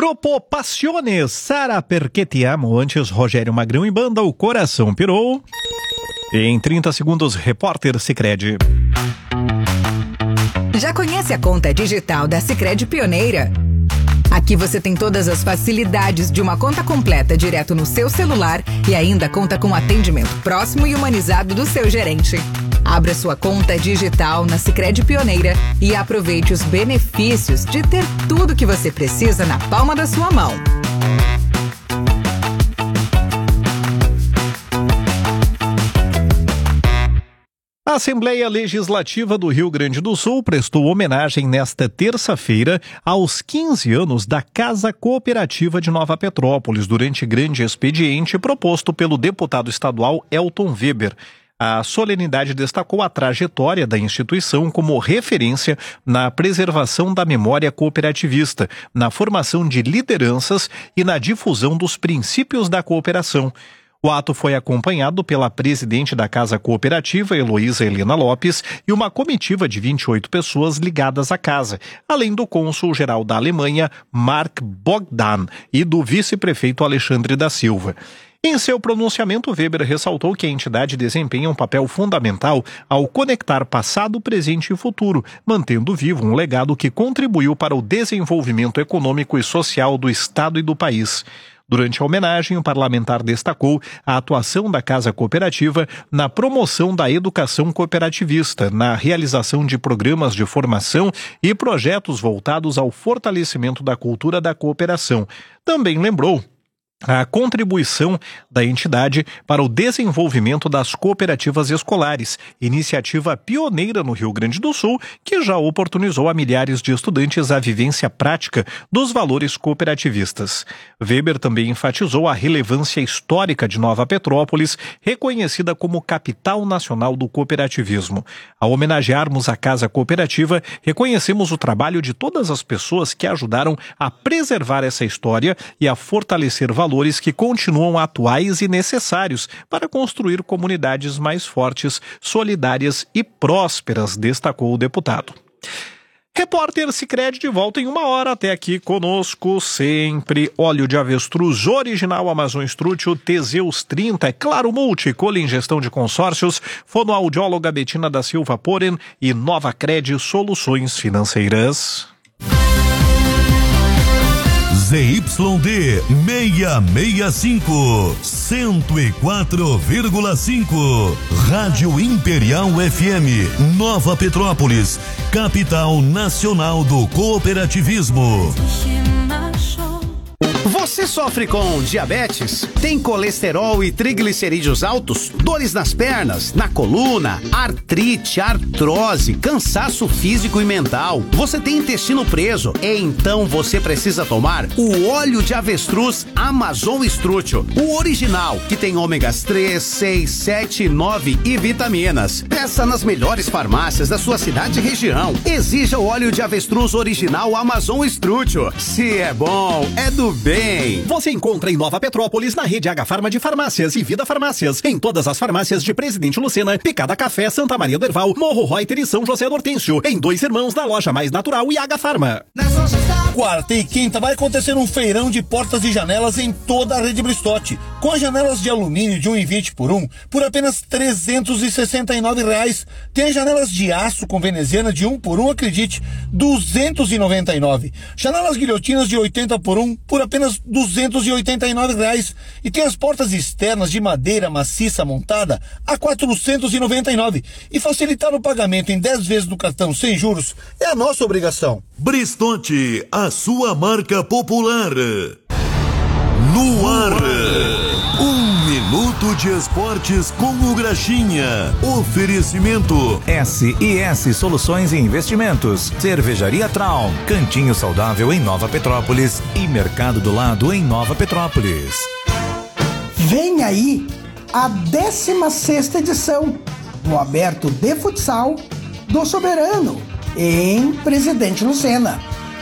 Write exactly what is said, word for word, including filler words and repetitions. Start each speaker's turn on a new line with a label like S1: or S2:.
S1: Grupo Passiones, Sara Perché Ti Amo, antes Rogério Magrão e Banda, O Coração Pirou. Em trinta segundos, repórter Sicredi.
S2: Já conhece a conta digital da Sicredi Pioneira? Aqui você tem todas as facilidades de uma conta completa direto no seu celular e ainda conta com atendimento próximo e humanizado do seu gerente. Abra sua conta digital na Sicredi Pioneira e aproveite os benefícios de ter tudo que você precisa na palma da sua mão.
S1: A Assembleia Legislativa do Rio Grande do Sul prestou homenagem nesta terça-feira aos quinze anos da Casa Cooperativa de Nova Petrópolis, durante grande expediente proposto pelo deputado estadual Elton Weber. A solenidade destacou a trajetória da instituição como referência na preservação da memória cooperativista, na formação de lideranças e na difusão dos princípios da cooperação. O ato foi acompanhado pela presidente da Casa Cooperativa, Heloísa Helena Lopes, e uma comitiva de vinte e oito pessoas ligadas à casa, além do cônsul-geral da Alemanha, Mark Bogdan, e do vice-prefeito Alexandre da Silva. Em seu pronunciamento, Weber ressaltou que a entidade desempenha um papel fundamental ao conectar passado, presente e futuro, mantendo vivo um legado que contribuiu para o desenvolvimento econômico e social do Estado e do país. Durante a homenagem, o parlamentar destacou a atuação da Casa Cooperativa na promoção da educação cooperativista, na realização de programas de formação e projetos voltados ao fortalecimento da cultura da cooperação. Também lembrou a contribuição da entidade para o desenvolvimento das cooperativas escolares, iniciativa pioneira no Rio Grande do Sul, que já oportunizou a milhares de estudantes a vivência prática dos valores cooperativistas. Weber também enfatizou a relevância histórica de Nova Petrópolis, reconhecida como capital nacional do cooperativismo. Ao homenagearmos a Casa Cooperativa, reconhecemos o trabalho de todas as pessoas que ajudaram a preservar essa história e a fortalecer valores valores que continuam atuais e necessários para construir comunidades mais fortes, solidárias e prósperas, destacou o deputado. Repórter Sicredi de volta em uma hora. Até aqui conosco sempre óleo de avestruz original Amazon Estrútil, Teseus trinta, Claro Multi, Colin Gestão de Consórcios, fonoaudióloga Betina da Silva Poren e Nova Cred Soluções Financeiras.
S3: Z Y D seiscentos e sessenta e cinco, cento e quatro vírgula cinco, Rádio Imperial F M, Nova Petrópolis, capital nacional do cooperativismo.
S4: Você sofre com diabetes? Tem colesterol e triglicerídeos altos? Dores nas pernas, na coluna, artrite, artrose, cansaço físico e mental? Você tem intestino preso? Então você precisa tomar o óleo de avestruz Amazon Estrútil, o original, que tem ômegas três, seis, sete, nove e vitaminas. Peça nas melhores farmácias da sua cidade e região. Exija o óleo de avestruz original Amazon Estrútil. Se é bom, é do bem.
S5: Você encontra em Nova Petrópolis, na rede H Farma de Farmácias e Vida Farmácias, em todas as farmácias de Presidente Lucena, Picada Café, Santa Maria do Herval, Morro Reuter e São José do Hortêncio, em Dois Irmãos, na Loja Mais Natural e H Farma.
S6: Quarta e quinta vai acontecer um feirão de portas e janelas em toda a rede Bristotti, com as janelas de alumínio de um e vinte por um por apenas trezentos e sessenta e nove reais. Tem janelas de aço com veneziana de um por um, acredite, duzentos e noventa e nove. Janelas guilhotinas de oitenta por um por apenas duzentos e oitenta e nove reais. E tem as portas externas de madeira maciça montada a quatrocentos e noventa e nove. E facilitar o pagamento em dez vezes do cartão sem juros é a nossa obrigação.
S3: Bristotti, a sua marca popular. No ar, um minuto de esportes com o Graxinha. Oferecimento
S7: S e S Soluções e Investimentos, Cervejaria Traum, Cantinho Saudável em Nova Petrópolis e Mercado do Lado em Nova Petrópolis.
S8: Vem aí a décima sexta edição do Aberto de Futsal do Soberano em Presidente Lucena.